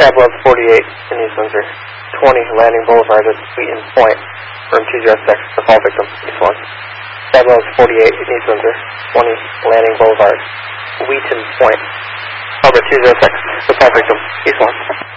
Tableau 48 in East Windsor. 20 Landing Boulevard at Wheaton Point. Room 206, the call victim, East 1. Tableau 48 in East Windsor. 20 Landing Boulevard, Wheaton Point. Over 206, the call victim, East 1.